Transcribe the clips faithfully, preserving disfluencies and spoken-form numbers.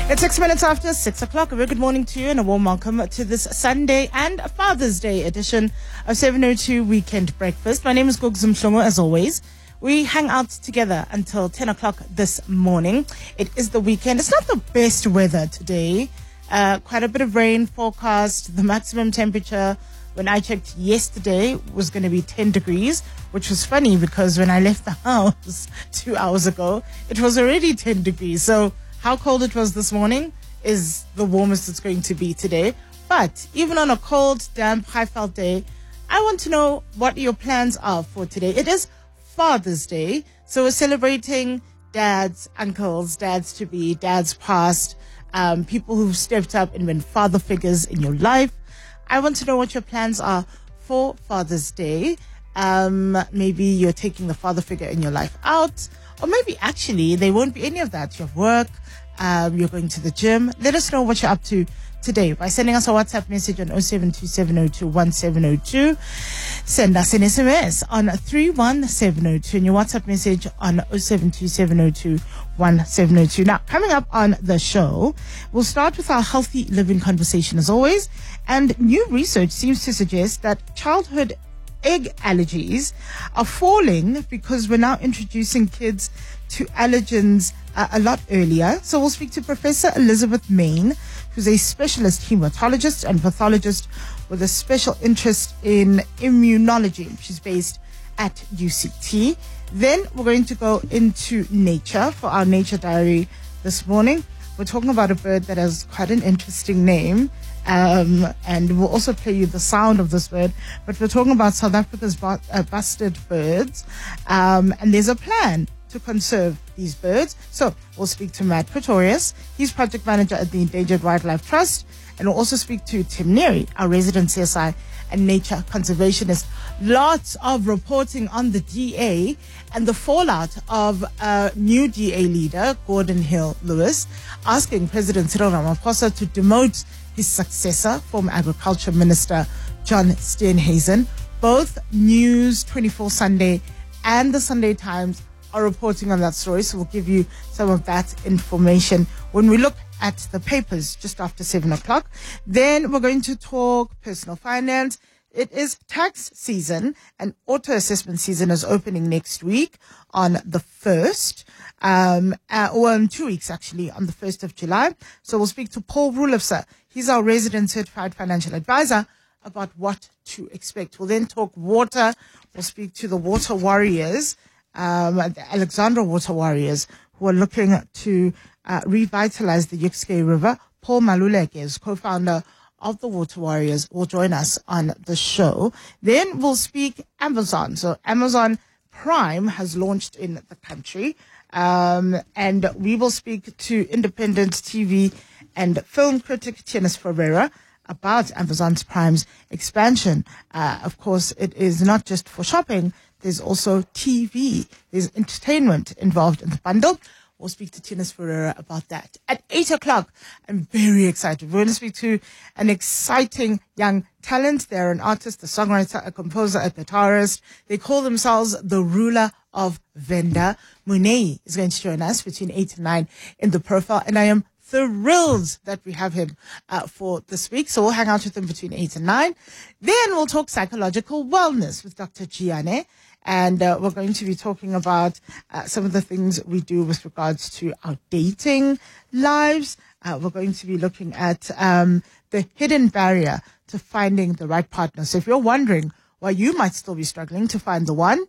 It's six minutes after six o'clock. A very good morning to you and a warm welcome to this Sunday and Father's Day edition of seven oh two Weekend Breakfast. My name is Gugzum Mhlongo, as always. We hang out together until ten o'clock this morning. It is the weekend. It's not the best weather today. Uh, quite a bit of rain forecast. The maximum temperature, when I checked yesterday, was going to be ten degrees, which was funny because when I left the house two hours ago, it was already ten degrees. So how cold it was this morning is the warmest it's going to be today. But even on a cold, damp, high-felt day, I want to know what your plans are for today. It is Father's Day, so we're celebrating dads, uncles, dads-to-be, dads past, um, people who've stepped up and been father figures in your life. I want to know what your plans are for Father's Day. Um, maybe you're taking the father figure in your life out, or maybe actually there won't be any of that. You have work, um, you're going to the gym. Let us know what you're up to today by sending us a WhatsApp message on oh seven two seven oh two one seven oh two. Send us an S M S on three one seven oh two and your WhatsApp message on oh seven two seven oh two one seven oh two. Now, coming up on the show, we'll start with our healthy living conversation as always. And new research seems to suggest that childhood egg allergies are falling because we're now introducing kids to allergens uh, a lot earlier. So we'll speak to Professor Elizabeth Main, who's a specialist hematologist and pathologist with a special interest in immunology. She's based at U C T. Then we're going to go into nature for our nature diary this morning. We're talking about a bird that has quite an interesting name. Um, and we'll also play you the sound of this bird. But we're talking about South Africa's bu- uh, busted birds. Um, and there's a plan to conserve these birds. So we'll speak to Matt Pretorius. He's project manager at the Endangered Wildlife Trust. And we'll also speak to Tim Neary, our resident C S I and nature conservationist. Lots of reporting on the D A and the fallout of uh, new D A leader, Gordon Hill Lewis, asking President Cyril Ramaphosa to demote his successor, former Agriculture Minister John Steenhuisen. Both News twenty-four Sunday and the Sunday Times are reporting on that story, so we'll give you some of that information when we look at the papers just after seven o'clock. Then we're going to talk personal finance. It is tax season and auto assessment season is opening next week on the first, um, uh, or in two weeks actually, on the first of July. So we'll speak to Paul Rulofse. He's our resident certified financial advisor about what to expect. We'll then talk water. We'll speak to the water warriors, um, the Alexandra Water Warriors, who are looking to uh, revitalize the Yukske River. Paul Maluleke is co-founder of the Water Warriors, will join us on the show. Then we'll speak Amazon. So Amazon Prime has launched in the country. Um, and we will speak to independent T V and film critic Tianis Ferreira about Amazon's Prime's expansion. Uh, of course, it is not just for shopping. There's also T V. There's entertainment involved in the bundle. We'll speak to Tianis Ferreira about that. At eight o'clock, I'm very excited. We're going to speak to an exciting young talent. They're an artist, a songwriter, a composer, a guitarist. They call themselves the Ruler of Venda. Munei is going to join us between eight and nine in the profile. And I am thrilled that we have him uh, for this week. So we'll hang out with him between eight and nine. Then we'll talk psychological wellness with Doctor Gianne. And uh, we're going to be talking about uh, some of the things we do with regards to our dating lives. Uh, we're going to be looking at um, the hidden barrier to finding the right partner. So if you're wondering why you might still be struggling to find the one,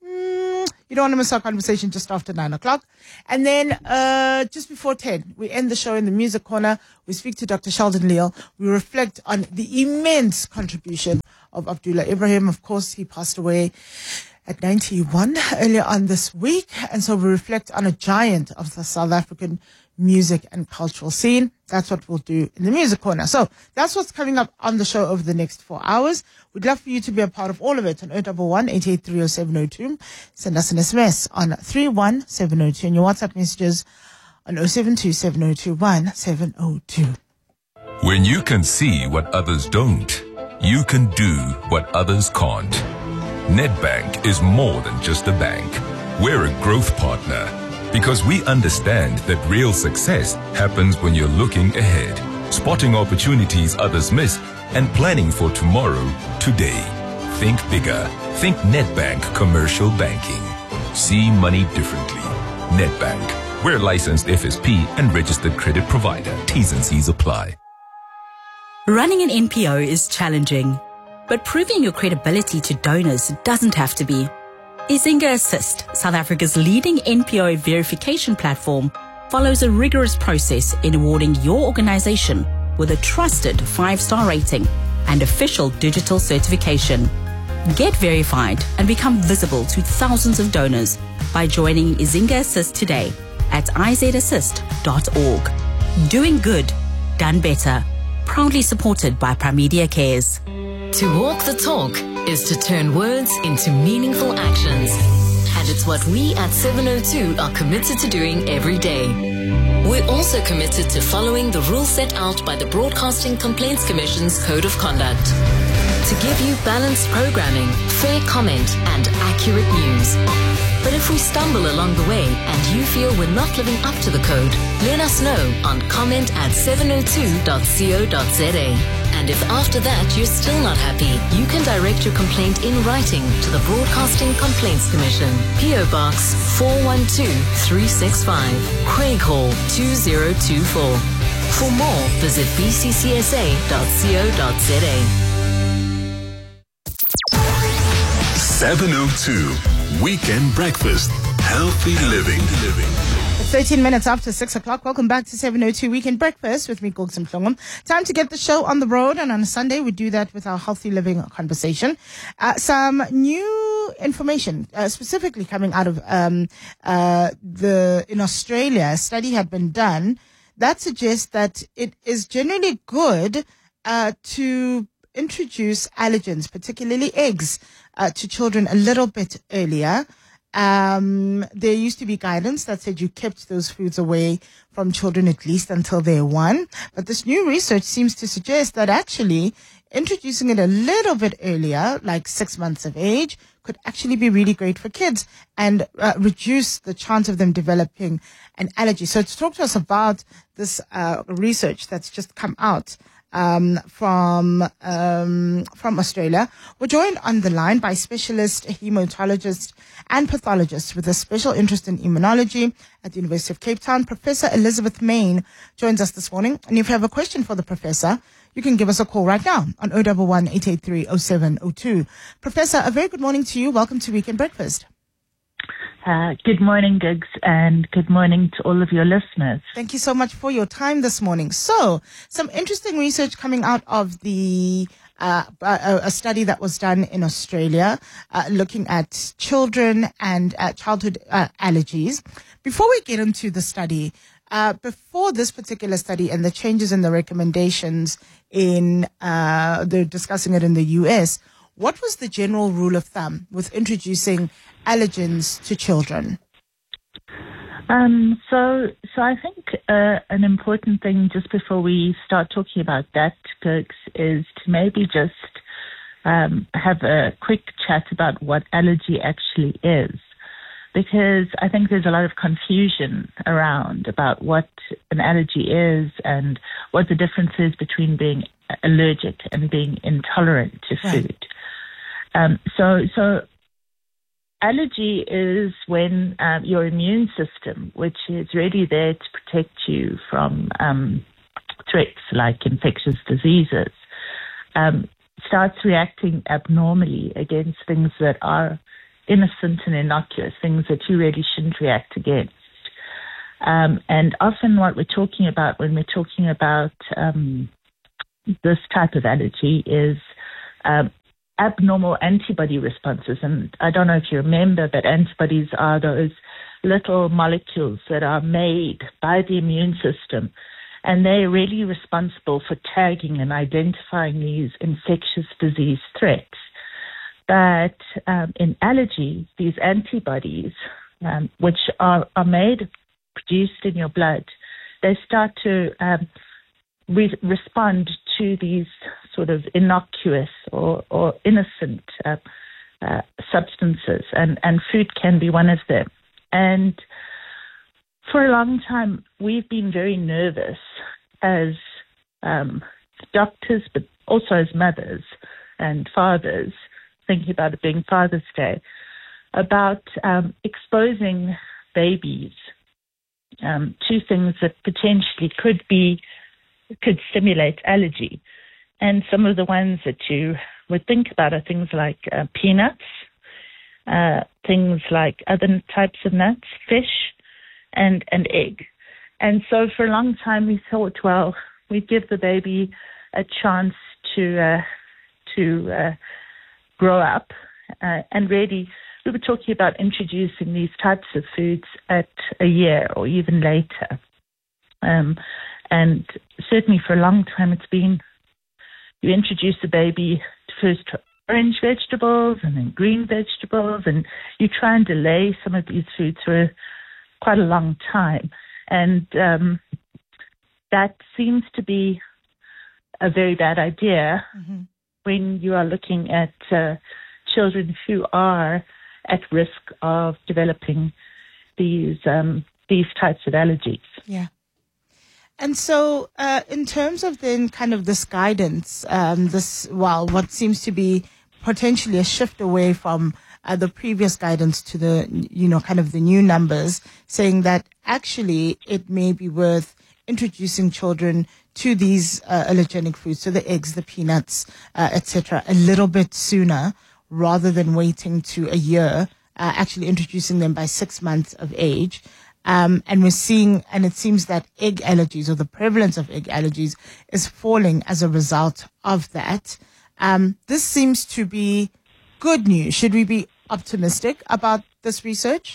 mm, you don't want to miss our conversation just after nine o'clock. And then uh, just before ten, we end the show in the music corner. We speak to Doctor Sheldon Leal. We reflect on the immense contribution of Abdullah Ibrahim. Of course, he passed away at ninety-one earlier on this week. And so we reflect on a giant of the South African music and cultural scene. That's what we'll do in the music corner. So that's what's coming up on the show over the next four hours. We'd love for you to be a part of all of it on oh one one, eight eight three, oh seven oh two. Send us an S M S on three one seven oh two and your WhatsApp messages on oh seven two seven oh two one seven oh two. When you can see what others don't, you can do what others can't. Nedbank is more than just a bank. We're a growth partner Because we understand that real success happens when you're looking ahead, spotting opportunities others miss, and planning for tomorrow, today. Think bigger. Think Nedbank Commercial Banking. See money differently. Nedbank. We're a licensed F S P and registered credit provider. T's and C's apply. Running an N P O is challenging, but proving your credibility to donors doesn't have to be. Izinga Assist, South Africa's leading N P O verification platform, follows a rigorous process in awarding your organization with a trusted five-star rating and official digital certification. Get verified and become visible to thousands of donors by joining Izinga Assist today at i z assist dot org. Doing good, done better. Proudly supported by Primedia Cares. To walk the talk is to turn words into meaningful actions. And it's what we at seven oh two are committed to doing every day. We're also committed to following the rules set out by the Broadcasting Complaints Commission's Code of Conduct. To give you balanced programming, fair comment, and accurate news. But if we stumble along the way and you feel we're not living up to the code, let us know on comment at seven oh two dot co dot za. And if after that you're still not happy, you can direct your complaint in writing to the Broadcasting Complaints Commission, P O Box four one two three six five, Craighall two zero two four. For more, visit b c c s a dot co dot za. seven oh two Weekend Breakfast. Healthy living. thirteen minutes after six o'clock. Welcome back to seven oh two Weekend Breakfast with me, Gogs Mhlongo. Time to get the show on the road, and on a Sunday we do that with our healthy living conversation. Uh, some new information, uh, specifically coming out of um, uh, the in Australia. A study had been done that suggests that it is generally good uh, to introduce allergens, particularly eggs, uh, to children a little bit earlier. Um, there used to be guidance that said you kept those foods away from children at least until they're one. But this new research seems to suggest that actually introducing it a little bit earlier, like six months of age, could actually be really great for kids and uh, reduce the chance of them developing an allergy. So to talk to us about this uh, research that's just come out Um, from um, from Australia, we're joined on the line by specialist hematologist and pathologist with a special interest in immunology at the University of Cape Town. Professor Elizabeth Main joins us this morning. And if you have a question for the professor, you can give us a call right now on zero one one, eight eight three, zero seven zero two. Professor, a very good morning to you. Welcome to Weekend Breakfast. Uh, good morning, Gigs, and good morning to all of your listeners. Thank you so much for your time this morning. So, some interesting research coming out of the uh, a, a study that was done in Australia, uh, looking at children and uh, childhood uh, allergies. Before we get into the study, uh, before this particular study and the changes in the recommendations in uh, they're discussing it in the U S, what was the general rule of thumb with introducing allergens to children? Um, so, so I think uh, an important thing just before we start talking about that, Kirks, is to maybe just um, have a quick chat about what allergy actually is. Because I think there's a lot of confusion around about what an allergy is and what the difference is between being allergic and being intolerant to food. Right. Um, so, so allergy is when um, your immune system, which is really there to protect you from um, threats like infectious diseases, um, starts reacting abnormally against things that are innocent and innocuous, things that you really shouldn't react against. Um, and often what we're talking about when we're talking about um, this type of allergy is um, abnormal antibody responses. And I don't know if you remember, but antibodies are those little molecules that are made by the immune system, and they're really responsible for tagging and identifying these infectious disease threats. But um, in allergy, these antibodies, um, which are, are made, produced in your blood, they start to um, re- respond to these sort of innocuous or, or innocent uh, uh, substances, and, and food can be one of them. And for a long time, we've been very nervous as um, doctors, but also as mothers and fathers, thinking about it being Father's Day, about um, exposing babies um, to things that potentially could be, could stimulate allergy. And some of the ones that you would think about are things like uh, peanuts, uh, things like other types of nuts, fish, and, and egg. And so for a long time we thought, well, we'd give the baby a chance to uh, to uh, grow up. Uh, and really, we were talking about introducing these types of foods at a year or even later. Um, and certainly for a long time it's been, you introduce the baby to first orange vegetables and then green vegetables, and you try and delay some of these foods for quite a long time. And um, that seems to be a very bad idea mm-hmm. when you are looking at uh, children who are at risk of developing these um, these types of allergies. Yeah. And so uh, in terms of then kind of this guidance, um, this, well, what seems to be potentially a shift away from uh, the previous guidance to the, you know, kind of the new numbers, saying that actually it may be worth introducing children to these uh, allergenic foods, so the eggs, the peanuts, uh, et cetera, a little bit sooner rather than waiting to a year, uh, actually introducing them by six months of age. Um, and we're seeing, and it seems that egg allergies or the prevalence of egg allergies is falling as a result of that. Um, this seems to be good news. Should we be optimistic about this research?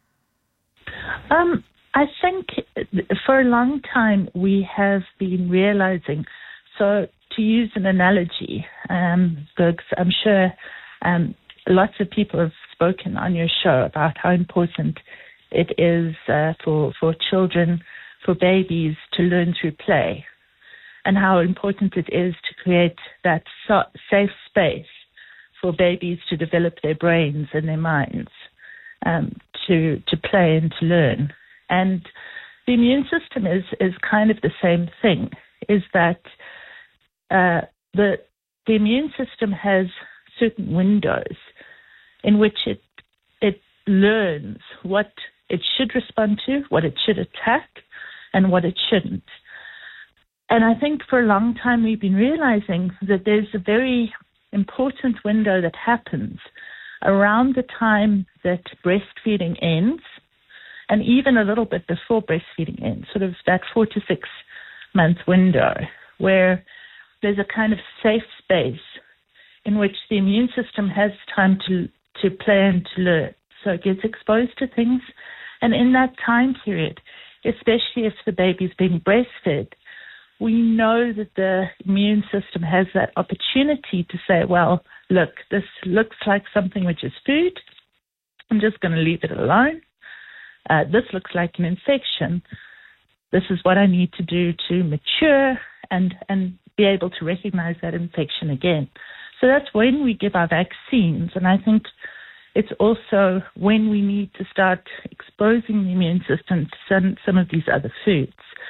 Um, I think for a long time we have been realizing, so to use an analogy, um, I'm sure um, lots of people have spoken on your show about how important it is uh, for, for children, for babies to learn through play, and how important it is to create that so- safe space for babies to develop their brains and their minds, um, to to play and to learn. And the immune system is, is kind of the same thing, is that uh, the the immune system has certain windows in which it it learns what it should respond to, what it should attack, and what it shouldn't. And I think for a long time we've been realizing that there's a very important window that happens around the time that breastfeeding ends, and even a little bit before breastfeeding ends, sort of that four to six month window, where there's a kind of safe space in which the immune system has time to, to play and to learn. So it gets exposed to things. And in that time period, especially if the baby's being breastfed, we know that the immune system has that opportunity to say, well, look, this looks like something which is food. I'm just going to leave it alone. Uh, this looks like an infection. This is what I need to do to mature and, and be able to recognize that infection again. So that's when we give our vaccines. And I think it's also when we need to start exposing the immune system to some, some of these other foods.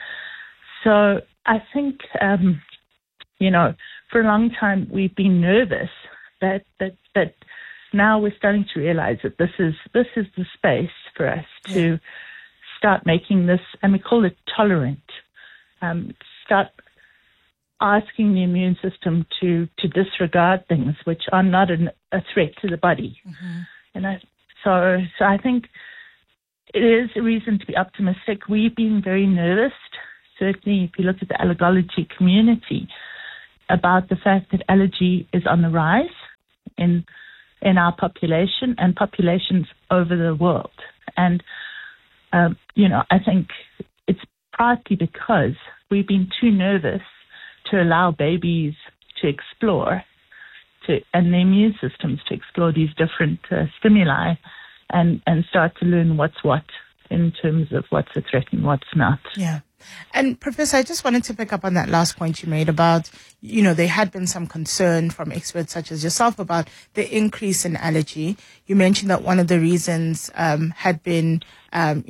So I think, um, you know, for a long time we've been nervous, but, but, but now we're starting to realize that this is this is the space for us to yeah. start making this, and we call it tolerant, um, start asking the immune system to, to disregard things which are not an, a threat to the body. Mm-hmm. And I, so, so I think it is a reason to be optimistic. We've been very nervous, certainly if you look at the allergology community, about the fact that allergy is on the rise in in our population and populations over the world. And, um, you know, I think it's partly because we've been too nervous to allow babies to explore to, and the immune systems to explore these different uh, stimuli and, and start to learn what's what in terms of what's a threat and what's not. Yeah. And Professor, I just wanted to pick up on that last point you made about, you know, there had been some concern from experts such as yourself about the increase in allergy. You mentioned that one of the reasons um, had been, um, you know,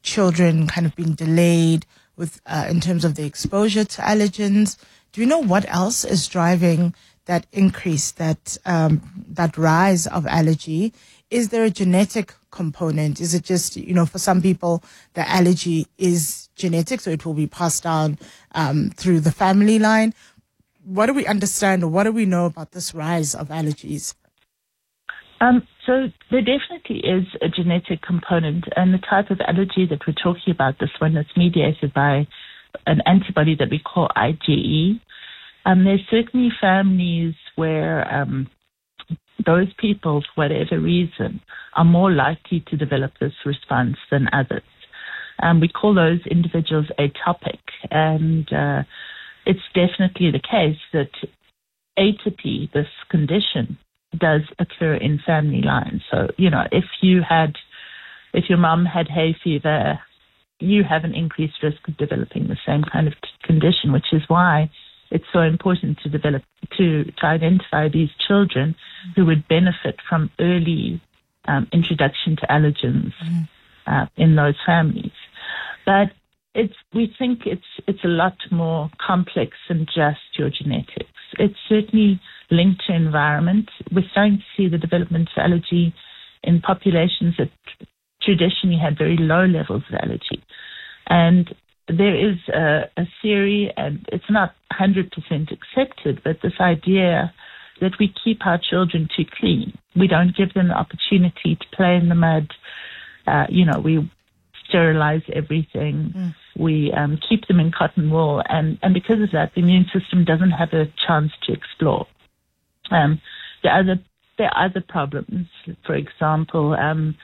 children kind of being delayed with uh, in terms of the exposure to allergens. Do you know what else is driving that increase, that um, that rise of allergy? Is there a genetic component? Is it just, you know, for some people, the allergy is genetic, so it will be passed down um, through the family line? What do we understand, or what do we know about this rise of allergies? Um, so there definitely is a genetic component, and the type of allergy that we're talking about, this one that's mediated by an antibody that we call IgE. Um, there's certainly families where um, those people, for whatever reason, are more likely to develop this response than others. Um, we call those individuals atopic, and uh, it's definitely the case that atopy, this condition, does occur in family lines. So, you know, if you had, if your mum had hay fever, you have an increased risk of developing the same kind of condition, which is why it's so important to develop, to, to identify these children who would benefit from early um, introduction to allergens mm. uh, in those families. But it's, we think it's, it's a lot more complex than just your genetics. It's certainly linked to environment. We're starting to see the development of allergy in populations that traditionally had very low levels of allergy. And there is a, a theory, and it's not one hundred percent accepted, but this idea that we keep our children too clean. We don't give them the opportunity to play in the mud. Uh, you know, we sterilize everything. Mm. We um, keep them in cotton wool. And, and because of that, the immune system doesn't have a chance to explore. Um, there are other, there are other problems. For example, um,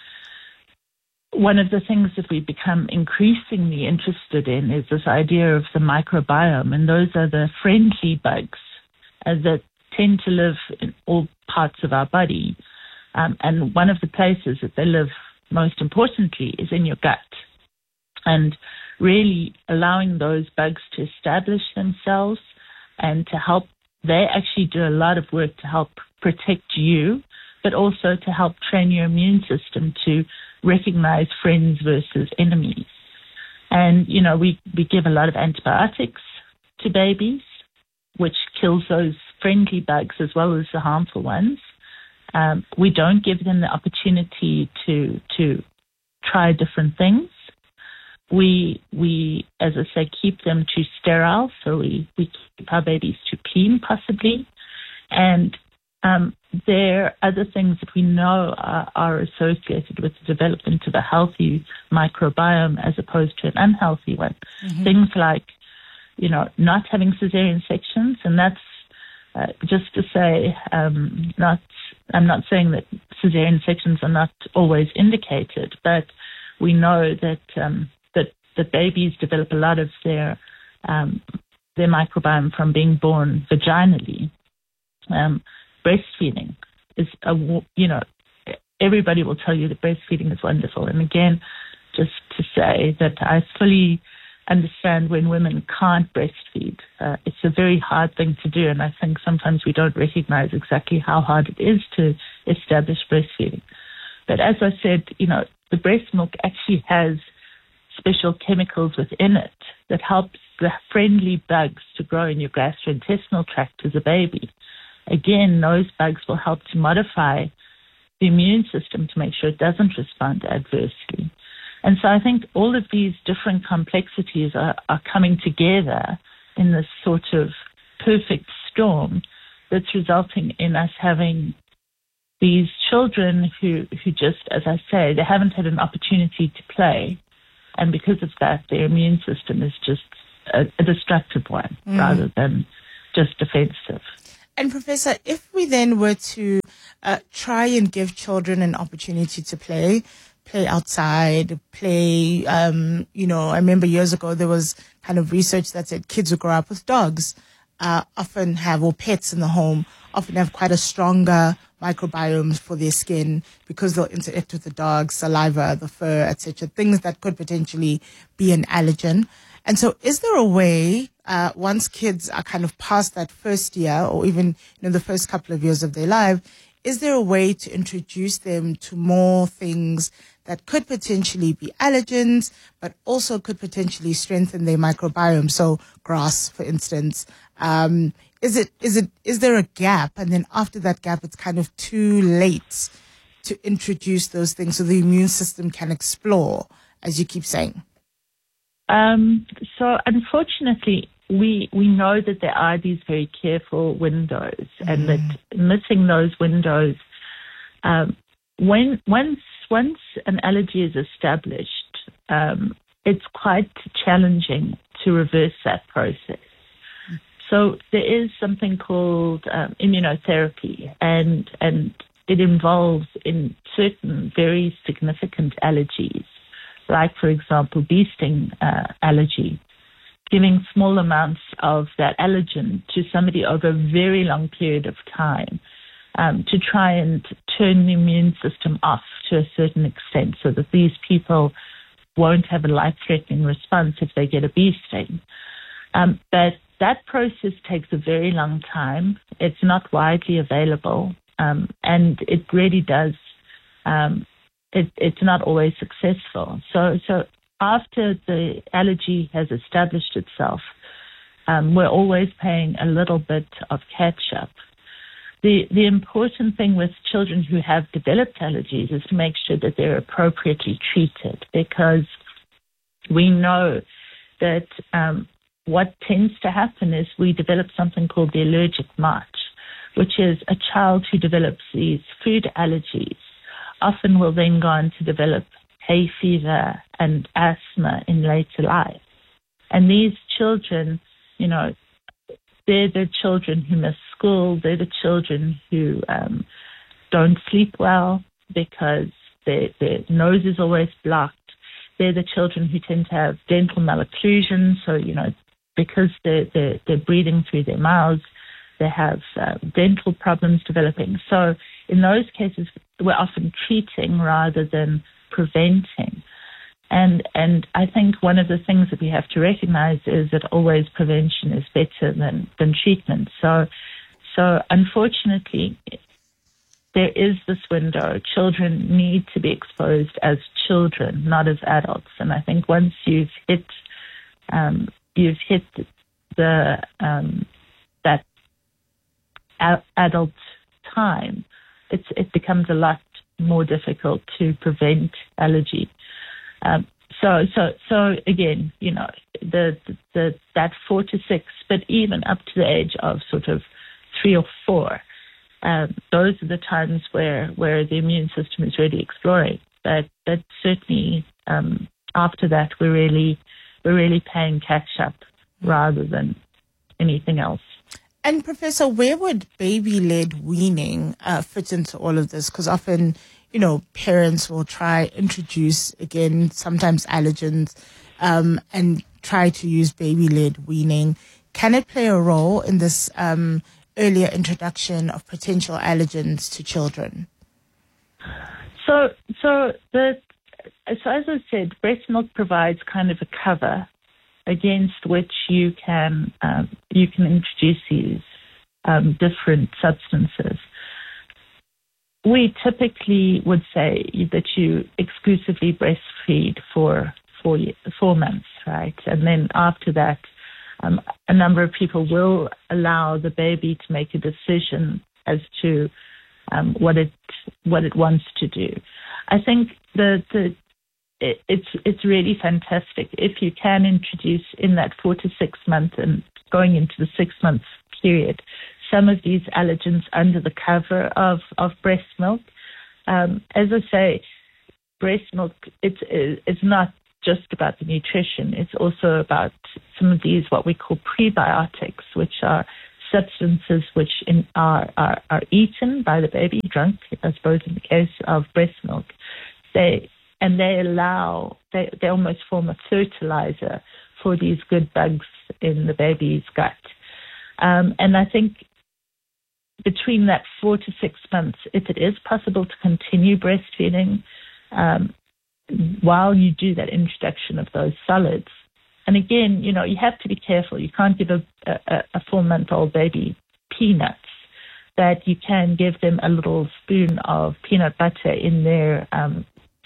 one of the things that we've become increasingly interested in is this idea of the microbiome, and those are the friendly bugs uh, that tend to live in all parts of our body. Um, and one of the places that they live most importantly is in your gut. And really allowing those bugs to establish themselves and to help, they actually do a lot of work to help protect you, but also to help train your immune system to recognize friends versus enemies. And, you know, we, we give a lot of antibiotics to babies, which kills those friendly bugs as well as the harmful ones. Um, we don't give them the opportunity to to try different things. We, we as I say, keep them too sterile, so we, we keep our babies too clean, possibly. And um, there are other things that we know are, are associated with the development of a healthy microbiome as opposed to an unhealthy one. Mm-hmm. Things like, you know, not having cesarean sections, and that's uh, just to say, um, not. I'm not saying that cesarean sections are not always indicated, but we know that um, that that babies develop a lot of their um, their microbiome from being born vaginally. Um, breastfeeding is a, you know, everybody will tell you that breastfeeding is wonderful, and again, just to say that I fully understand when women can't breastfeed. Uh, it's a very hard thing to do, and I think sometimes we don't recognize exactly how hard it is to establish breastfeeding. But as I said, you know, the breast milk actually has special chemicals within it that helps the friendly bugs to grow in your gastrointestinal tract as a baby. Again, those bugs will help to modify the immune system to make sure it doesn't respond adversely. And so I think all of these different complexities are, are coming together in this sort of perfect storm that's resulting in us having these children who, who just, as I say, they haven't had an opportunity to play. And because of that, their immune system is just a, a destructive one mm. rather than just defensive. And Professor, if we then were to uh, try and give children an opportunity to play, play outside, play, um, you know, I remember years ago there was kind of research that said kids who grow up with dogs uh, often have, or pets in the home, often have quite a stronger microbiome for their skin because they'll interact with the dog, saliva, the fur, et cetera, things that could potentially be an allergen. And so is there a way, uh, once kids are kind of past that first year or even, you know, the first couple of years of their life, is there a way to introduce them to more things that could potentially be allergens, but also could potentially strengthen their microbiome. So grass, for instance. Um, is it, is it, is there a gap? And then after that gap, it's kind of too late to introduce those things so the immune system can explore, as you keep saying? Um, so unfortunately, we we know that there are these very careful windows, mm. and that missing those windows, um, when once once an allergy is established, um, it's quite challenging to reverse that process. Mm. So there is something called um, immunotherapy, and and it involves in certain very significant allergies, like, for example, bee sting uh, allergy, giving small amounts of that allergen to somebody over a very long period of time um, to try and turn the immune system off to a certain extent so that these people won't have a life-threatening response if they get a bee sting. Um, but that process takes a very long time. It's not widely available, um, and it really does um, It, it's not always successful. So, so after the allergy has established itself, um, we're always paying a little bit of catch-up. The the important thing with children who have developed allergies is to make sure that they're appropriately treated, because we know that um, what tends to happen is we develop something called the allergic march, which is a child who develops these food allergies often will then go on to develop hay fever and asthma in later life. And these children, you know, they're the children who miss school. They're the children who um, don't sleep well because their, their nose is always blocked. They're the children who tend to have dental malocclusion. So, you know, because they're, they're, they're breathing through their mouths, they have uh, dental problems developing. So in those cases, we're often treating rather than preventing. And and I think one of the things that we have to recognize is that always prevention is better than, than treatment. So so unfortunately, there is this window. Children need to be exposed as children, not as adults. And I think once you've hit um, you've hit the um, that a- adult time, It's, it becomes a lot more difficult to prevent allergy. Um, so, so, so again, you know, the, the that four to six, but even up to the age of sort of three or four, um, those are the times where, where the immune system is really exploring. But, but certainly um, after that, we're really we're really playing catch up rather than anything else. And Professor, where would baby-led weaning uh, fit into all of this? Because often, you know, parents will try introduce, again, sometimes allergens, um, and try to use baby-led weaning. Can it play a role in this um, earlier introduction of potential allergens to children? So, so the so as I said, breast milk provides kind of a cover against which you can um, you can introduce these um, different substances. We typically would say that you exclusively breastfeed for four four months, right? And then after that, um, a number of people will allow the baby to make a decision as to um, what it what it wants to do. I think the the it, it's it's really fantastic if you can introduce in that four to six months and going into the six months period some of these allergens under the cover of, of breast milk. Um, as I say, breast milk, it's, it's not just about the nutrition. It's also about some of these, what we call prebiotics, which are substances which in, are, are, are eaten by the baby, drunk, I suppose, in the case of breast milk. They and they allow, they, they almost form a fertilizer for these good bugs in the baby's gut. Um, and I think between that four to six months, if it is possible to continue breastfeeding um, while you do that introduction of those solids. And again, you know, you have to be careful. You can't give a, a, a four-month-old baby peanuts, that you can give them a little spoon of peanut butter in their um,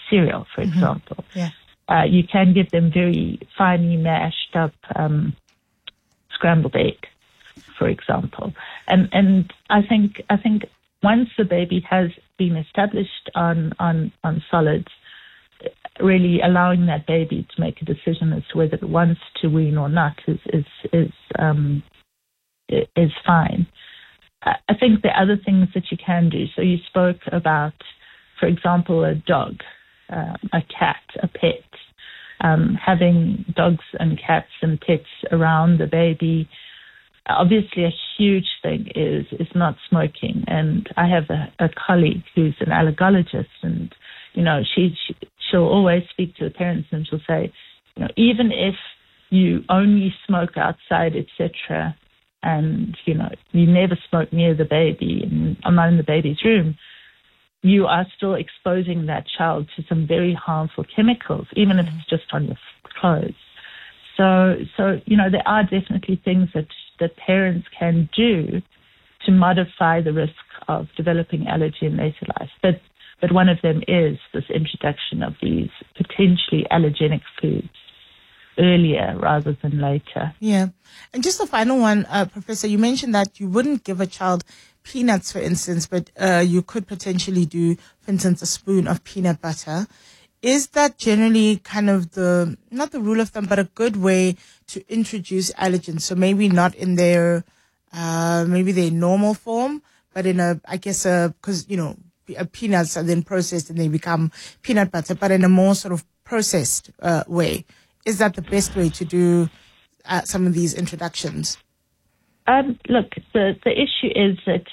cereal, for Mm-hmm. example. Yeah. Uh, you can give them very finely mashed up um, scrambled egg, for example. And and I think I think once the baby has been established on on, on solids, really allowing that baby to make a decision as to whether it wants to wean or not is is is um, is fine. I think the other things that you can do. So you spoke about, for example, a dog, uh, a cat, a pet. Um, having dogs and cats and pets around the baby. Obviously, a huge thing is is not smoking. And I have a, a colleague who's an allergologist, and you know she, she she'll always speak to the parents, and she'll say, you know, even if you only smoke outside, et cetera, and you know you never smoke near the baby, and I'm not in the baby's room, you are still exposing that child to some very harmful chemicals, even if it's just on your clothes. So, so you know, there are definitely things that, that parents can do to modify the risk of developing allergy in later life. But, but one of them is this introduction of these potentially allergenic foods earlier rather than later. Yeah. And just a final one, uh, Professor, you mentioned that you wouldn't give a child peanuts, for instance, but uh, you could potentially do, for instance, a spoon of peanut butter. Is that generally kind of the, not the rule of thumb, but a good way to introduce allergens? So maybe not in their, uh, maybe their normal form, but in a, I guess, a, because, you know, pe- peanuts are then processed and they become peanut butter, but in a more sort of processed uh, way. Is that the best way to do uh, some of these introductions? Um, look, the, the issue is that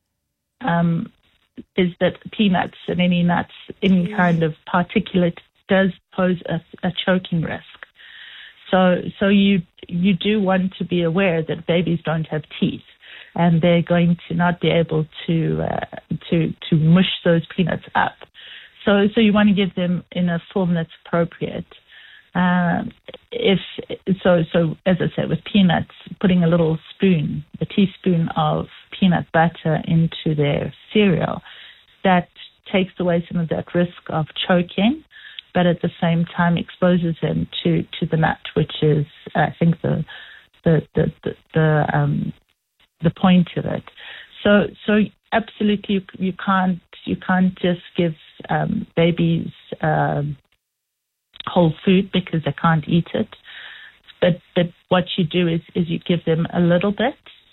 um, is that peanuts and any nuts, any kind of particulate does pose a, a choking risk. So, so you you do want to be aware that babies don't have teeth, and they're going to not be able to uh, to to mush those peanuts up. So, so you want to give them in a form that's appropriate. Um, if so, so as I said, with peanuts, putting a little spoon, a teaspoon of peanut butter into their cereal, that takes away some of that risk of choking, but at the same time exposes them to, to the nut, which is, I think, the the the the, the um the point of it. So, so absolutely, you, you can't you can't just give um, babies. Um, whole food because they can't eat it. But but what you do is, is you give them a little bit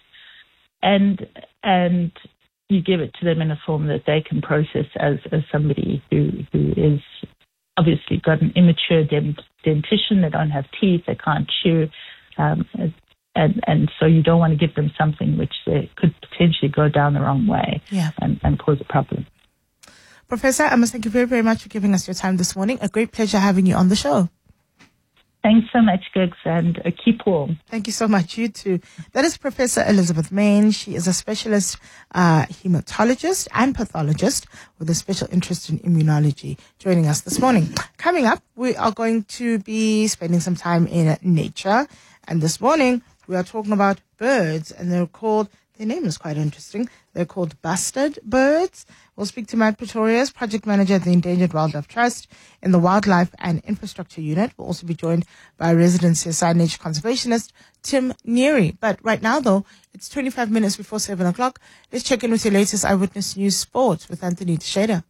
and and you give it to them in a form that they can process as, as somebody who, who is obviously got an immature dent, dentition, they don't have teeth, they can't chew, um, and, and so you don't want to give them something which they could potentially go down the wrong way yeah. and, and cause a problem. Professor, I must thank you very, very much for giving us your time this morning. A great pleasure having you on the show. Thanks so much, Gigs, and uh, keep warm. Thank you so much. You too. That is Professor Elizabeth Main. She is a specialist uh, hematologist and pathologist with a special interest in immunology, joining us this morning. Coming up, we are going to be spending some time in nature. And this morning, we are talking about birds, and they're called, their name is quite interesting. They're called bustard birds. We'll speak to Matt Pretorius, project manager at the Endangered Wildlife Trust in the Wildlife and Infrastructure Unit. We'll also be joined by resident C S I nature conservationist Tim Neary. But right now, though, it's twenty-five minutes before seven o'clock. Let's check in with your latest Eyewitness News Sports with Anthony Teixeira.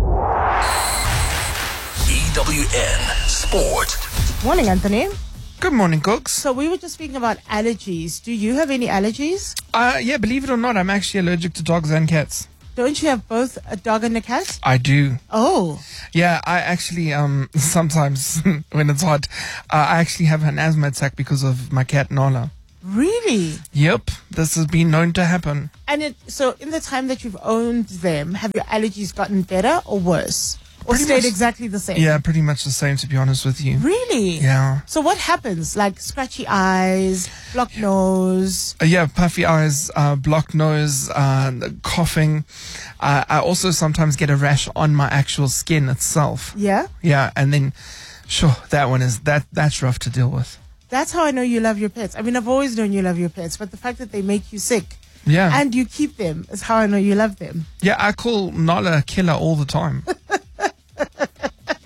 E W N Sport. Morning, Anthony. Good morning, Cooks. So we were just speaking about allergies. Do you have any allergies? Uh, yeah, believe it or not, I'm actually allergic to dogs and cats. Don't you have both a dog and a cat? I do. Oh. Yeah, I actually, um, sometimes when it's hot, uh, I actually have an asthma attack because of my cat Nala. Really? Yep, this has been known to happen. And it, so in the time that you've owned them, have your allergies gotten better or worse? Or Pretty stayed much- exactly the same? Yeah, pretty much the same, to be honest with you. Really? Yeah. So what happens? Like scratchy eyes, blocked nose? Uh, yeah, puffy eyes, uh, blocked nose, uh, coughing. Uh, I also sometimes get a rash on my actual skin itself. Yeah? Yeah, and then, sure, that one is, that that's rough to deal with. That's how I know you love your pets. I mean, I've always known you love your pets, but the fact that they make you sick Yeah. and you keep them is how I know you love them. Yeah, I call Nala a killer all the time.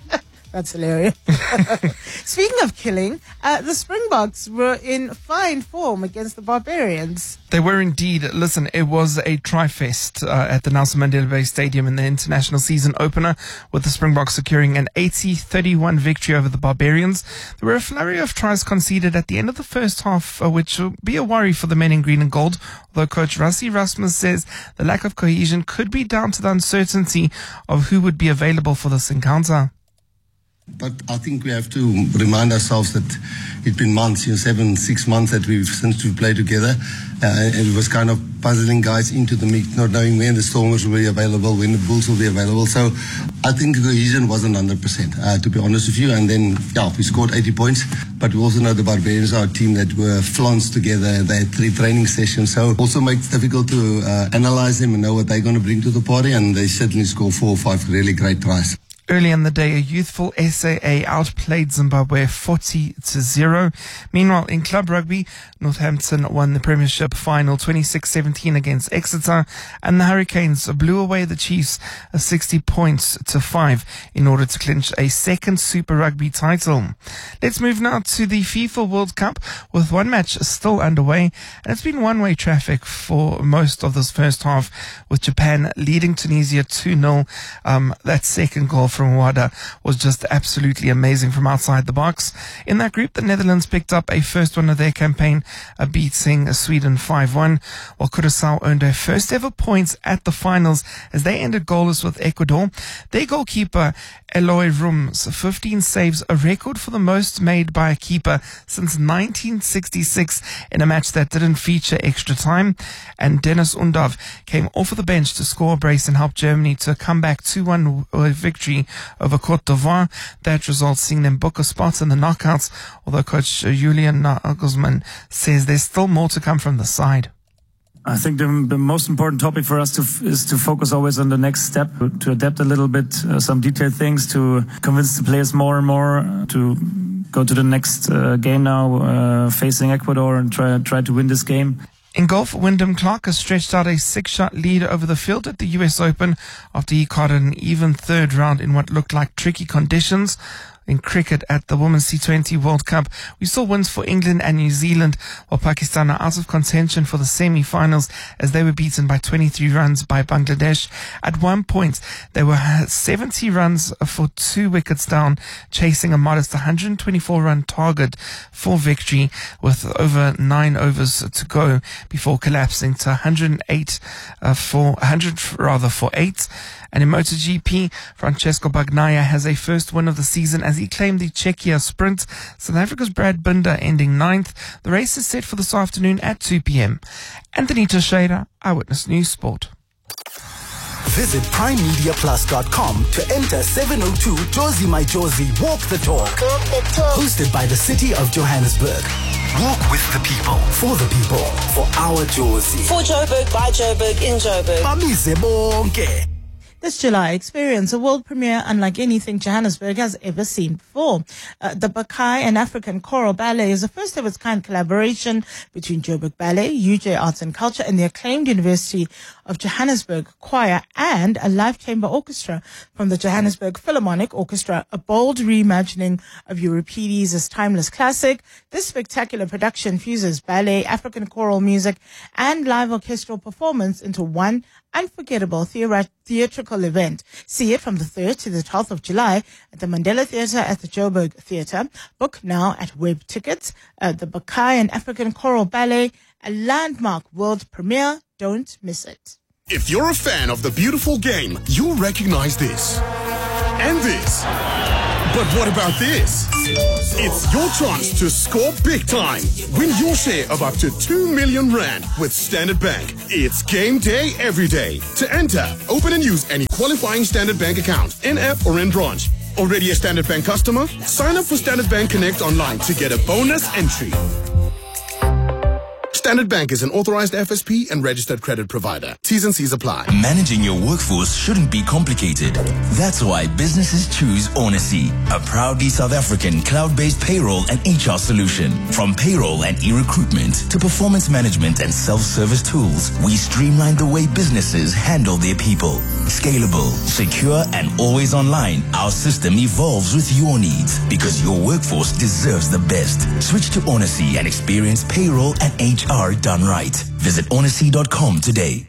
That's hilarious. Speaking of killing, uh, the Springboks were in fine form against the Barbarians. They were indeed. Listen, it was a tri-fest uh, at the Nelson Mandela Bay Stadium in the international season opener, with the Springboks securing an eighty thirty-one victory over the Barbarians. There were a flurry of tries conceded at the end of the first half, uh, which will be a worry for the men in green and gold, although Coach Rassie Rasmus says the lack of cohesion could be down to the uncertainty of who would be available for this encounter. But I think we have to remind ourselves that it's been months, you know, seven, six months that we've since we've played together. Uh, and it was kind of puzzling guys into the mix, not knowing when the Stormers will be available, when the Bulls will be available. So I think the cohesion wasn't one hundred percent, uh, to be honest with you. And then, yeah, we scored eighty points. But we also know the Barbarians are a team that were flanced together. They had three training sessions. So it also makes it difficult to uh, analyze them and know what they're going to bring to the party. And they certainly score four or five really great tries. Early in the day, a youthful S A A outplayed Zimbabwe forty to zero. Meanwhile, in club rugby, Northampton won the Premiership final twenty-six seventeen against Exeter, and the Hurricanes blew away the Chiefs sixty points to five in order to clinch a second Super Rugby title. Let's move now to the FIFA World Cup, with one match still underway, and it's been one-way traffic for most of this first half, with Japan leading Tunisia two nil. Um, that second goal from Wada was just absolutely amazing from outside the box. In that group, the Netherlands picked up a first win of their campaign, uh, beating Sweden five one, while Curaçao earned their first ever points at the finals as they ended goalless with Ecuador. Their goalkeeper, Eloy Rums, fifteen saves, a record for the most made by a keeper since nineteen sixty-six in a match that didn't feature extra time. And Dennis Undav came off of the bench to score a brace and help Germany to come back two one victory over Cote d'Ivoire. That result seeing them book a spot in the knockouts, although Coach Julian Nagelsmann says there's still more to come from the side. I think the, the most important topic for us to f- is to focus always on the next step, to adapt a little bit, uh, some detailed things, to convince the players more and more, uh, to go to the next uh, game now, uh, facing Ecuador, and try try to win this game. In golf, Wyndham Clark has stretched out a six-shot lead over the field at the U S Open after he caught an even third round in what looked like tricky conditions. In cricket at the Women's T twenty World Cup, we saw wins for England and New Zealand, while Pakistan are out of contention for the semi-finals as they were beaten by twenty-three runs by Bangladesh. At one point, they were seventy runs for two wickets down, chasing a modest one hundred twenty-four run target for victory with over nine overs to go before collapsing to one hundred eight uh, for one hundred rather for eight. And in MotoGP, Francesco Bagnaia has a first win of the season as he claimed the Czechia Sprint. South Africa's Brad Binder ending ninth. The race is set for this afternoon at two p.m. Anthony Teixeira, Eyewitness News Sport. Visit prime media plus dot com to enter seven oh two Jozi My Jozi Walk the Talk. Talk the talk. Hosted by the City of Johannesburg. Walk with the people, for the people, for our Jozi. For Joburg, by Joburg, in Joburg. Bamise bonke. This July, experience a world premiere unlike anything Johannesburg has ever seen before. Uh, the Bakai and African Choral Ballet is a first of its kind collaboration between Joburg Ballet, U J Arts and Culture, and the acclaimed University of Johannesburg Choir and a live chamber orchestra from the Johannesburg Philharmonic Orchestra, a bold reimagining of Euripides' timeless classic. This spectacular production fuses ballet, African choral music, and live orchestral performance into one unforgettable theor- theatrical event. See it from the third to the twelfth of July at the Mandela Theatre at the Joburg Theatre. Book now at Web Tickets. Uh, the Bakai and African Choral Ballet, a landmark world premiere. Don't miss it. If you're a fan of the beautiful game, you'll recognize this. And this. But what about this? It's your chance to score big time. Win your share of up to two million rand with Standard Bank. It's game day every day. To enter, open and use any qualifying Standard Bank account, in-app or in branch. Already a Standard Bank customer? Sign up for Standard Bank Connect online to get a bonus entry. Standard Bank is an authorized F S P and registered credit provider. T's and C's apply. Managing your workforce shouldn't be complicated. That's why businesses choose Onacy, a proudly South African cloud-based payroll and H R solution. From payroll and e-recruitment to performance management and self-service tools, we streamline the way businesses handle their people. Scalable, secure, and always online, our system evolves with your needs because your workforce deserves the best. Switch to Onacy and experience payroll and H R done right. Visit onacy dot com today.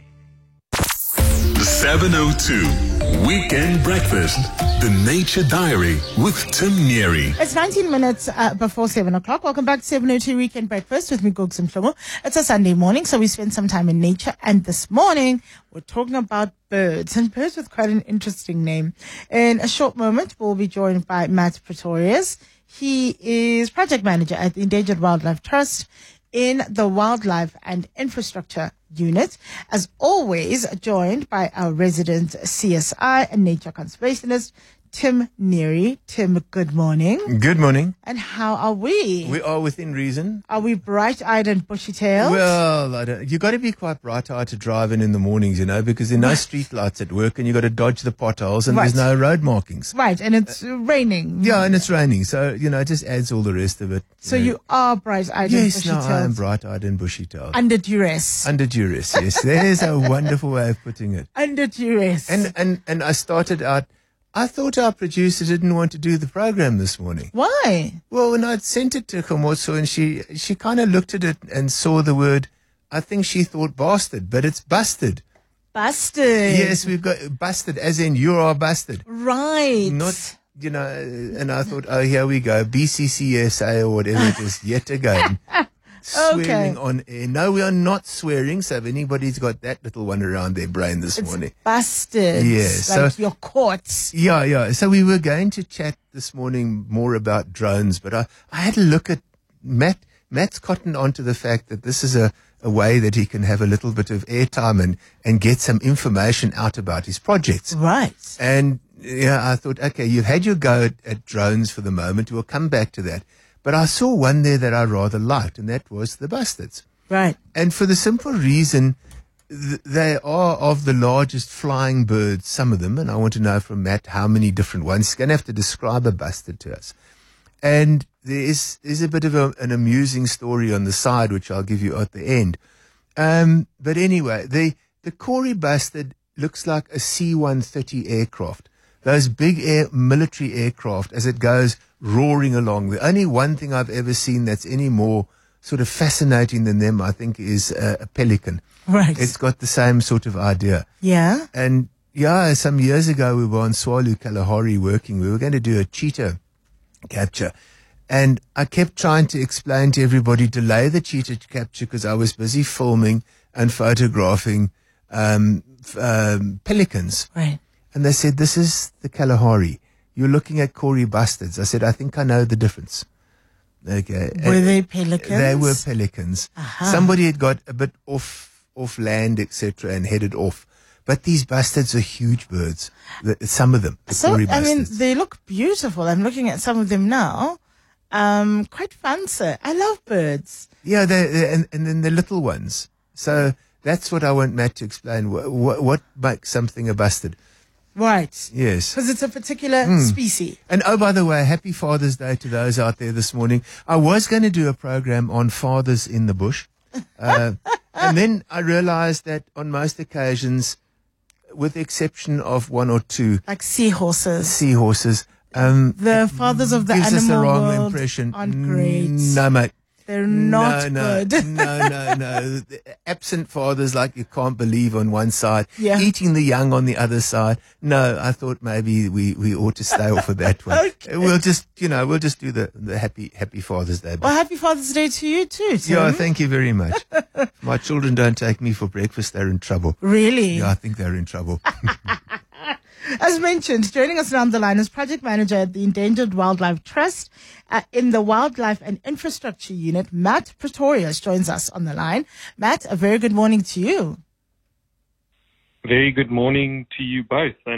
seven oh two Weekend Breakfast, the Nature Diary with Tim Neary. It's nineteen minutes uh, before seven o'clock. Welcome back to seven oh two Weekend Breakfast with me, Gogs Mhlomo. It's a Sunday morning, so we spend some time in nature. And this morning, we're talking about birds, and birds with quite an interesting name. In a short moment, we'll be joined by Matt Pretorius. He is project manager at the Endangered Wildlife Trust in the Wildlife and Infrastructure Unit. As always, joined by our resident C S I and nature conservationist, Tim Neary. Tim, good morning. Good morning. And how are we? We are within reason. Are we bright-eyed and bushy-tailed? Well, I don't, you got to be quite bright-eyed to drive in in the mornings, you know, because there are no street lights at work and you got to dodge the potholes and Right. there's no road markings. Right, and it's uh, raining. Yeah, and it's raining, so, you know, it just adds all the rest of it. So you are bright-eyed and Yes, no, bushy-tailed. I am bright-eyed and bushy-tailed. Under duress. Under duress, yes. There's a wonderful way of putting it. Under duress. And, and, and I started out, I thought our producer didn't want to do the program this morning. Why? Well, when I'd sent it to Khomotso and she, she kind of looked at it and saw the word, I think she thought bastard, but it's busted. Busted. Yes, we've got busted, as in you are busted. Right. Not, you know, and I thought, oh, here we go, B C C S A or whatever it is, yet again. Swearing Okay. on air. No, we are not swearing, so if anybody's got that little one around their brain this It's morning. busted. Yes, Like so- you're caught. Yeah, yeah. So we were going to chat this morning more about drones, but I, I had a look at Matt. Matt's cottoned onto the fact that this is a, a way that he can have a little bit of airtime and, and get some information out about his projects. Right. And yeah, I thought, okay, you've had your go at, at drones for the moment. We'll come back to that. But I saw one there that I rather liked, and that was the bustards. Right. And for the simple reason, th- they are of the largest flying birds, some of them, and I want to know from Matt how many different ones. He's going to have to describe a bustard to us. And there is, is a bit of a, an amusing story on the side, which I'll give you at the end. Um, but anyway, the, the Corey bustard looks like a C one thirty aircraft. Those big air, military aircraft as it goes roaring along. The only one thing I've ever seen that's any more sort of fascinating than them, I think, is a, a pelican. Right. It's got the same sort of idea. Yeah. And yeah, some years ago we were on Swalu Kalahari working. We were going to do a cheetah capture. And I kept trying to explain to everybody, delay the cheetah capture because I was busy filming and photographing um, f- um, pelicans. Right. And they said, this is the Kalahari. You're looking at Corey bustards. I said, I think I know the difference. Okay. Were And they pelicans? They were pelicans. Aha. Somebody had got a bit off, off land, et cetera, and headed off. But these bustards are huge birds. The, some of them. The So, Corey I mean, bustards. they look beautiful. I'm looking at some of them now. Um, quite fancy. I love birds. Yeah, they they- and, and then the little ones. So that's what I want Matt to explain. What, what, what makes something a bastard? Right. Yes. Because it's a particular Hmm. species. And oh, by the way, happy Father's Day to those out there this morning. I was going to do a program on fathers in the bush. Uh, and then I realized that on most occasions, with the exception of one or two Like seahorses. seahorses, um, The fathers of the gives us the animal wrong world impression. aren't great. No, mate. They're not no, no, good. no, no, no. The absent fathers like you can't believe on one side, Yeah. eating the young on the other side. No, I thought maybe we, we ought to stay off of that one. Okay. We'll just, you know, we'll just do the, the happy, happy Father's Day. Well, happy Father's Day to you too, Tim. Yeah, thank you very much. If my children don't take me for breakfast, they're in trouble. Really? Yeah, I think they're in trouble. As mentioned, joining us around the line is project manager at the Endangered Wildlife Trust uh, in the Wildlife and Infrastructure Unit. Matt Pretorius joins us on the line. Matt, a very good morning to you. Very good morning to you both.